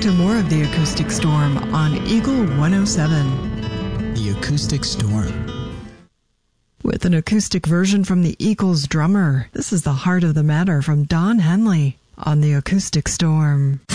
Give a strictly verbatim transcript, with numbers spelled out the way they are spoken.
to more of The Acoustic Storm on Eagle one oh seven. The Acoustic Storm. With an acoustic version from the Eagles drummer, this is The Heart of the Matter from Don Henley on The Acoustic Storm.